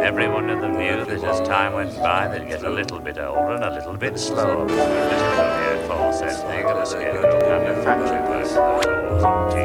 Everyone in the view that as time went by, they'd get a little bit older and a little bit slower. This was only a false ending of a scarecrow kind of factory work.